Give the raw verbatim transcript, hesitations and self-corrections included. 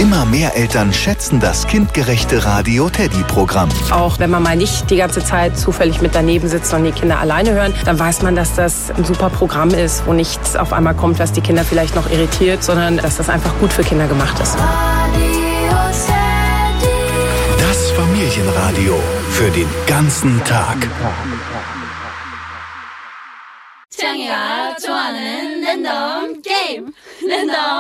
Immer mehr Eltern schätzen das kindgerechte Radio Teddy-Programm. Auch wenn man mal nicht die ganze Zeit zufällig mit daneben sitzt und die Kinder alleine hören, dann weiß man, dass das ein super Programm ist, wo nichts auf einmal kommt, was die Kinder vielleicht noch irritiert, sondern dass das einfach gut für Kinder gemacht ist. Das Familienradio für den ganzen Tag. 창이가 좋아하는 랜덤 게임 랜덤